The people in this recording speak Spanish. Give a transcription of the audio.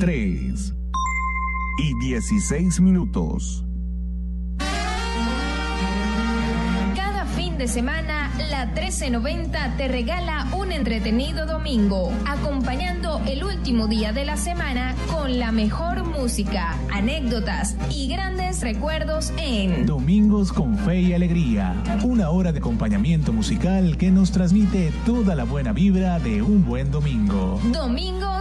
3:16. Cada fin de semana, la 1390 te regala un entretenido domingo, acompañando el último día de la semana con la mejor música, anécdotas y grandes recuerdos en Domingos con Fe y Alegría, una hora de acompañamiento musical que nos transmite toda la buena vibra de un buen domingo. Domingos